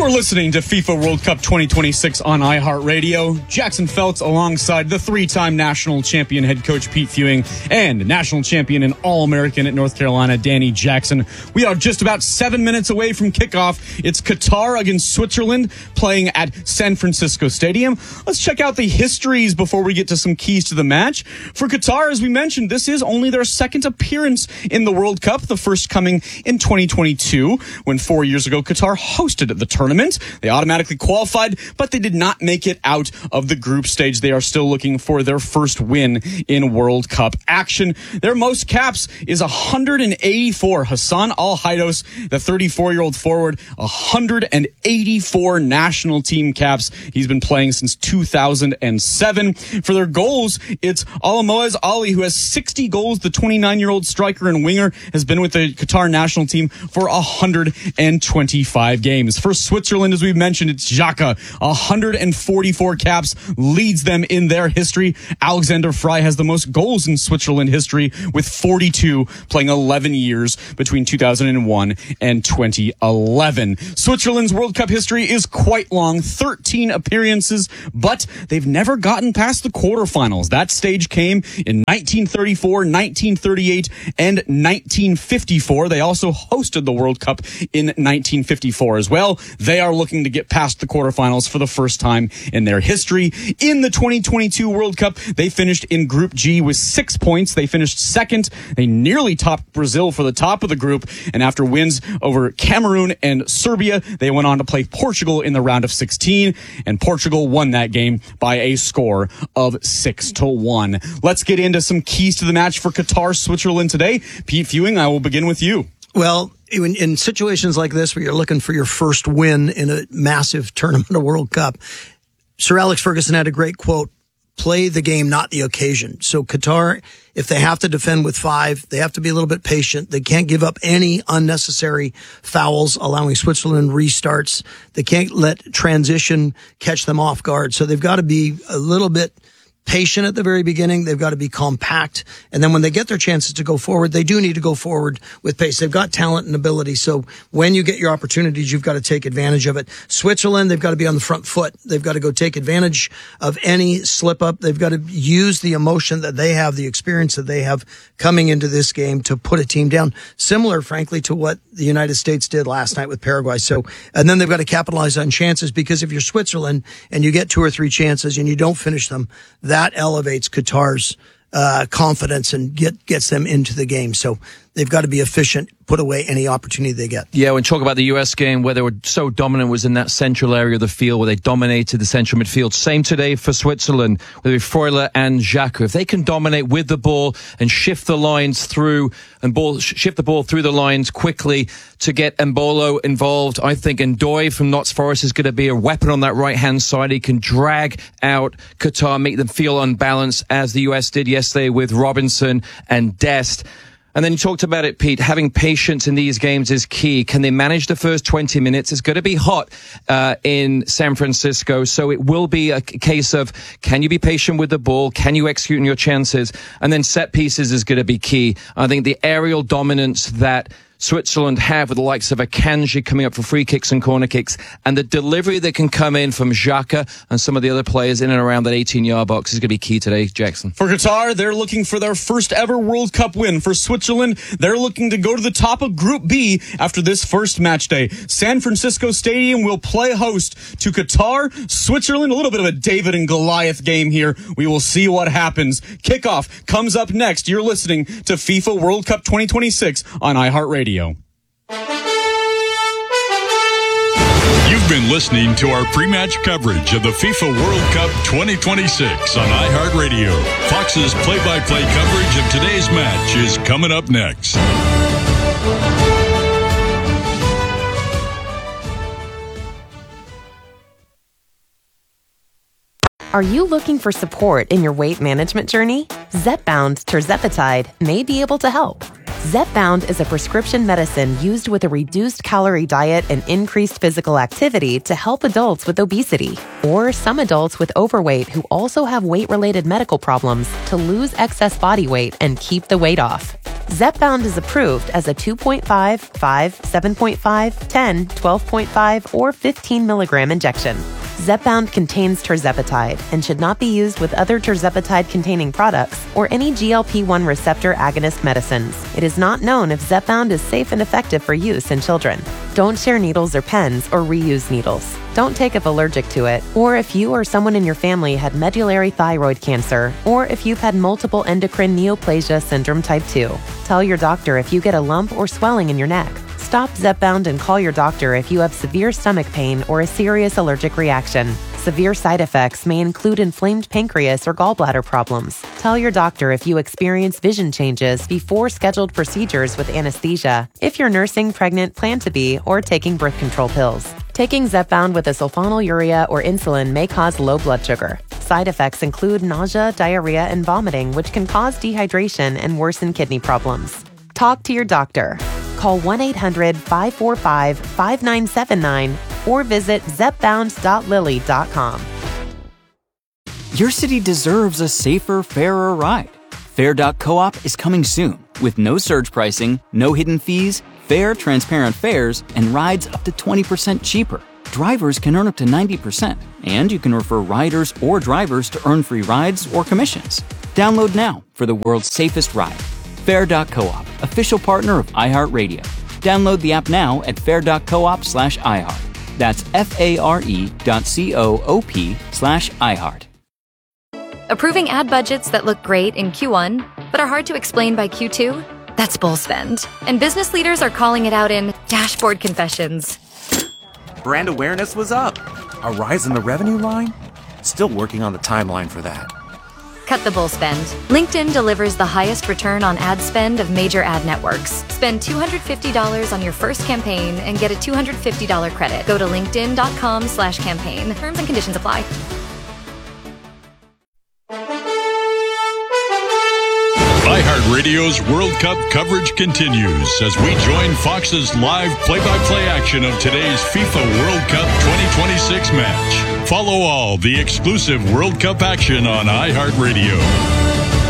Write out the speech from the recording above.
are listening to FIFA World Cup 2026 on iHeartRadio. Jackson Feltz alongside the three-time national champion head coach Pete Fewing and national champion and All-American at North Carolina, Danny Jackson. We are just about 7 minutes away from kickoff. It's Qatar against Switzerland playing at San Francisco Stadium. Let's check out the histories before we get to some keys to the match. For Qatar, as we mentioned, this is only their second appearance in the World Cup, the first coming in 2022, when 4 years ago Qatar hosted the tournament. They automatically qualified, but they did not make it out of the group stage. They are still looking for their first win in World Cup action. Their most caps is 184. Hassan Al-Haidos, the 34-year-old forward, 184 national team caps. He's been playing since 2007. For their goals, it's Alamoez Ali, who has 60 goals. The 29-year-old striker and winger has been with the Qatar national team for 125 games. For Switzerland, as we've mentioned, it's Xhaka, 144 caps, leads them in their history. Alexander Frey has the most goals in Switzerland history with 42, playing 11 years between 2001 and 2011. Switzerland's World Cup history is quite long, 13 appearances, but they've never gotten past the quarterfinals. That stage came in 1934, 1938, and 1954. They also hosted the World Cup in 1954 as well. They are looking to get past the quarterfinals for the first time in their history. In the 2022 World Cup, they finished in Group G with 6 points. They finished second. They nearly topped Brazil for the top of the group. And after wins over Cameroon and Serbia, they went on to play Portugal in the round of 16. And Portugal won that game by a score of 6-1. Let's get into some keys to the match for Qatar, Switzerland today. Pete Fewing, I will begin with you. Well, in situations like this where you're looking for your first win in a massive tournament of World Cup, Sir Alex Ferguson had a great quote, play the game, not the occasion. So Qatar, if they have to defend with 5, they have to be a little bit patient. They can't give up any unnecessary fouls, allowing Switzerland restarts. They can't let transition catch them off guard. So they've got to be a little bit patient at the very beginning. They've got to be compact. And then when they get their chances to go forward, they do need to go forward with pace. They've got talent and ability. So when you get your opportunities, you've got to take advantage of it. Switzerland, they've got to be on the front foot. They've got to go take advantage of any slip up. They've got to use the emotion that they have, the experience that they have coming into this game to put a team down. Similar, frankly, to what the United States did last night with Paraguay. So, and then they've got to capitalize on chances, because if you're Switzerland and you get 2 or 3 chances and you don't finish them, that elevates Qatar's confidence and gets them into the game. So they've got to be efficient, put away any opportunity they get. Yeah, when you talk about the US game, where they were so dominant was in that central area of the field where they dominated the central midfield. Same today for Switzerland, with Freuler and Xhaka. If they can dominate with the ball and shift the lines through and shift the ball through the lines quickly to get Embolo involved, I think Ndoye from Notts Forest is going to be a weapon on that right-hand side. He can drag out Qatar, make them feel unbalanced, as the US did yesterday with Robinson and Dest. And then you talked about it, Pete. Having patience in these games is key. Can they manage the first 20 minutes? It's going to be hot in San Francisco, so it will be a case of, can you be patient with the ball? Can you execute on your chances? And then set pieces is going to be key. I think the aerial dominance that Switzerland have with the likes of Akanji coming up for free kicks and corner kicks, and the delivery that can come in from Xhaka and some of the other players in and around that 18-yard box is going to be key today, Jackson. For Qatar, they're looking for their first ever World Cup win. For Switzerland, they're looking to go to the top of Group B after this first match day. San Francisco Stadium will play host to Qatar, Switzerland. A little bit of a David and Goliath game here. We will see what happens. Kickoff comes up next. You're listening to FIFA World Cup 2026 on iHeartRadio. You've been listening to our pre-match coverage of the FIFA World Cup 2026 on iHeartRadio. Fox's play-by-play coverage of today's match is coming up next. Are you looking for support in your weight management journey? Zepbound tirzepatide may be able to help. Zepbound is a prescription medicine used with a reduced calorie diet and increased physical activity to help adults with obesity, or some adults with overweight who also have weight-related medical problems, to lose excess body weight and keep the weight off. Zepbound is approved as a 2.5, 5, 7.5, 10, 12.5, or 15 milligram injection. Zepbound contains tirzepatide and should not be used with other tirzepatide-containing products or any GLP-1 receptor agonist medicines. It is not known if Zepbound is safe and effective for use in children. Don't share needles or pens or reuse needles. Don't take if allergic to it, or if you or someone in your family had medullary thyroid cancer, or if you've had multiple endocrine neoplasia syndrome type 2. Tell your doctor if you get a lump or swelling in your neck. Stop Zepbound and call your doctor if you have severe stomach pain or a serious allergic reaction. Severe side effects may include inflamed pancreas or gallbladder problems. Tell your doctor if you experience vision changes before scheduled procedures with anesthesia, if you're nursing, pregnant, plan to be, or taking birth control pills. Taking Zepbound with a sulfonylurea or insulin may cause low blood sugar. Side effects include nausea, diarrhea, and vomiting, which can cause dehydration and worsen kidney problems. Talk to your doctor. Call 1-800-545-5979 or visit zepbound.lilly.com. Your city deserves a safer, fairer ride. Fair.coop is coming soon with no surge pricing, no hidden fees, fair, transparent fares, and rides up to 20% cheaper. Drivers can earn up to 90%, and you can refer riders or drivers to earn free rides or commissions. Download now for the world's safest ride. Fair.coop, official partner of iHeartRadio. Download the app now at fair.coop/iHeart. That's FARE.coop/iHeart. Approving ad budgets that look great in Q1, but are hard to explain by Q2? That's bull spend. And business leaders are calling it out in dashboard confessions. Brand awareness was up. A rise in the revenue line? Still working on the timeline for that. Cut the bull spend. LinkedIn delivers the highest return on ad spend of major ad networks. Spend $250 on your first campaign and get a $250 credit. Go to linkedin.com/campaign. Terms and conditions apply. iHeartRadio's World Cup coverage continues as we join Fox's live play-by-play action of today's FIFA World Cup 2026 match. Follow all the exclusive World Cup action on iHeartRadio.